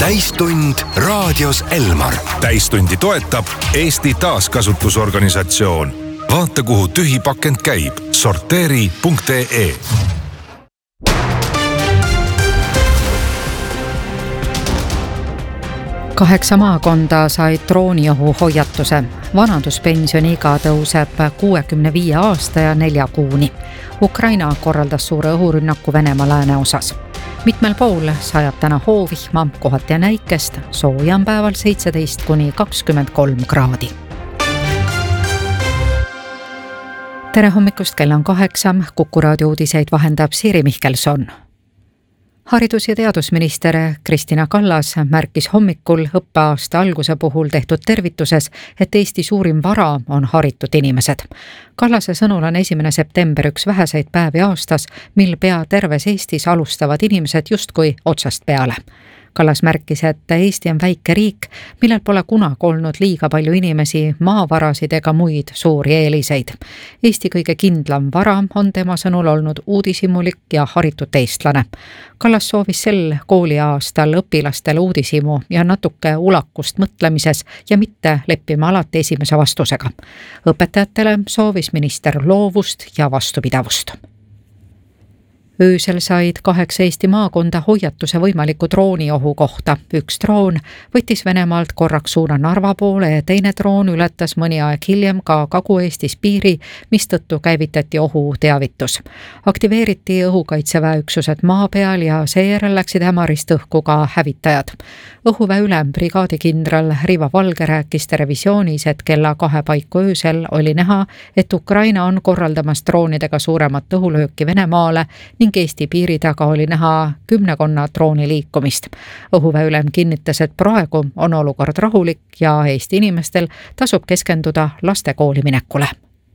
täistund raadios Elmar. Täistundi toetab Eesti Taaskasutusorganisatsioon. Vaata, kuhu tühi pakend käib. Sorteeri.ee. Kaheksa maakonda said drooniohu hoiatuse. Vanaduspensioniiga tõuseb 65 aasta ja 4 kuuni. Ukraina korraldas suure õhurünnaku Venemaa lääneosas. Mitmel pool sajab täna hoovihma, kohati ja näikest, sooja on päeval 17–23 kraadi. Tere hommikust, kell on 8, Kuku raadio uudiseid vahendab Siiri Mihkelson. Haridus- ja teadusminister Kristina Kallas märkis hommikul õppeaasta alguse puhul tehtud tervituses, et Eesti suurim vara on haritud inimesed. Kallase sõnul on 1. september üks väheseid päevi aastas, mil pea terves Eestis alustavad inimesed justkui otsast peale. Kallas märkis, et Eesti on väike riik, millel pole kunagi olnud liiga palju inimesi, maavarasid ega muid suuri eeliseid. Eesti kõige kindlam vara on tema sõnul olnud uudishimulik ja haritud eestlane. Kallas soovis sel kooliaastal õpilastele uudishimu ja natuke ulakust mõtlemises ja mitte leppima alati esimese vastusega. Õpetajatele soovis minister loovust ja vastupidavust. Öösel said 8 Eesti maakonda hoiatuse võimaliku drooniohu kohta. Üks droon võttis Venemaalt korraks suuna Narva poole ja teine droon ületas mõni aeg hiljem ka Kagu-Eestis piiri, mistõttu käivitati ohuteavitus. Aktiveeriti õhukaitseväe üksused maa peal ja seejärel läksid hämarist õhku ka hävitajad. Õhuväe ülem brigaadikindral Riivo Valge rääkis televisioonis, et kella 2 paiku öösel oli näha, et Ukraina on korraldamas droonidega suuremat õhulööki Venemaale ning Eesti piiri taga oli näha 10 drooni liikumist. Õhuväe ülem kinnitas, et praegu on olukord rahulik ja Eesti inimestel tasub keskenduda lastekooli minekule.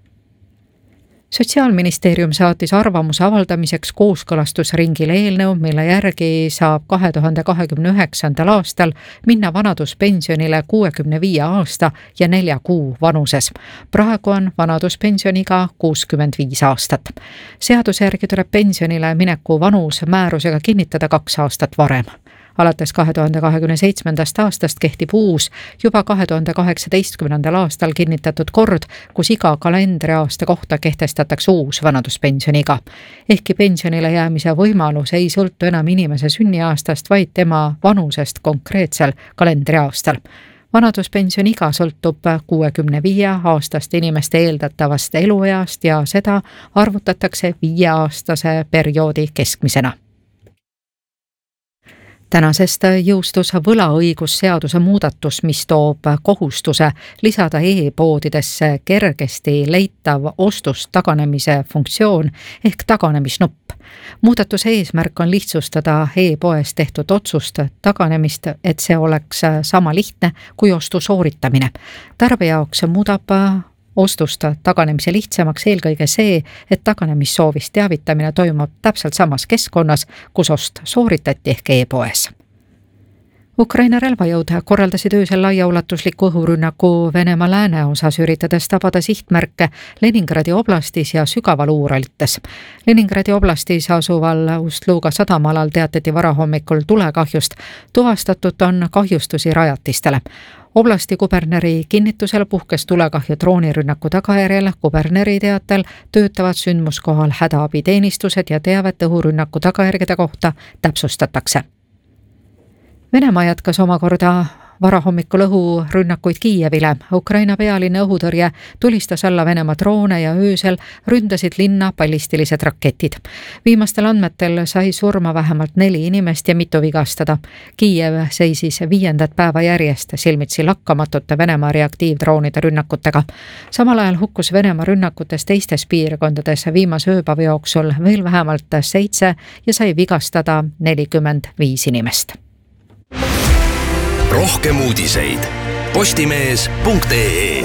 Sotsiaalministeerium saatis arvamuse avaldamiseks kooskõlastusringile eelnõu, mille järgi saab 2029. aastal minna vanaduspensionile 65 aasta ja 4 kuu vanuses. Praegu on vanaduspensioniga 65 aastat. Seaduse järgi tuleb pensionile mineku vanus määrusega kinnitada 2 aastat varem. Alates 2027. aastast kehtib uus, juba 2018. aastal kinnitatud kord, kus iga kalendriaasta kohta kehtestatakse uus vanaduspensioniga. Ehkki pensionile jäämise võimalus ei sõltu enam inimese sünniaastast, vaid tema vanusest konkreetsel kalendriaastal. Vanaduspensioniga sõltub 65-aastaste inimeste eeldatavast elueast ja seda arvutatakse 5-aastase perioodi keskmisena. Tänasest jõustus võlaõigusseaduse muudatus, mis toob kohustuse lisada e-poodidesse kergesti leitav ostust taganemise funktsioon ehk taganemisnupp. Muudatuse eesmärk on lihtsustada e-poes tehtud otsust taganemist, et see oleks sama lihtne kui ostu sooritamine. Tarbija jaoks muudab ostust taganemise lihtsamaks eelkõige see, et taganemissoovist teavitamine toimub täpselt samas keskkonnas, kus ost sooritati ehk e-poes. Ukraina relvajõud korraldasid öösel laiaulatusliku õhurünnaku Venemaa lääneosas, üritades tabada sihtmärke Leningradi oblastis ja sügavaluuralites. Leningradi oblastis asuval Ust-Luga sadamalal teatati varahommikul tulekahjust. Tuvastatud on kahjustusi rajatistele. Oblasti kuberneri kinnitusel puhkes tulekahju droonirünnaku tagajärjel. Kuberneri teatel töötavad sündmuskohal hädaabiteenistused ja teavet õhurünnaku tagajärgede kohta täpsustatakse. Venemaa jätkas omakorda varahommikul õhurünnakuid Kiievile. Ukraina pealinna õhutõrje tulistas alla Venemaa droone ja öösel ründasid linna ballistilised raketid. Viimastel andmetel sai surma vähemalt 4 inimest ja mitu vigastada. Kiiev seisis 5. päeva järjest silmitsi lakkamatute Venemaa reaktiivdroonide rünnakutega. Samal ajal hukkus Venemaa rünnakutes teistes piirkondades viimase ööpäeva jooksul veel vähemalt 7 ja sai vigastada 45 inimest. Rohkem uudiseid postimees.ee.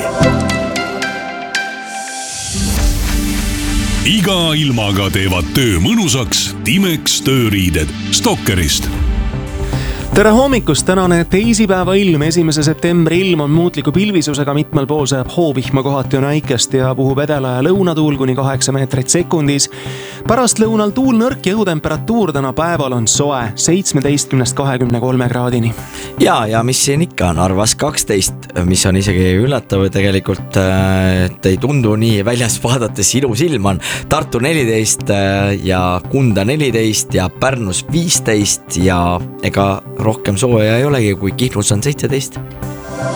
Iga ilmaga teevad töö mõnusaks Timex tööriided Stokkerist. Tere hommikust, tänane teisipäeva ilm, 1. septembri ilm on muutliku pilvisusega, mitmel pool sajab hoovihma, kohati on äikest ja puhub edela ja lõunatuul kuni 8 meetrit sekundis. Pärast lõunal tuul nõrk ja õhutemperatuur täna päeval on soe 17-23 kraadini. Ja mis siin ikka on, arvas 12, mis on isegi üllatav tegelikult, et ei tundu nii väljas vaadates ilus ilm on. Tartu 14 ja Kunda 14 ja Pärnus 15 ja ega rohkem sooja ei olegi, kui Kihnus on 17.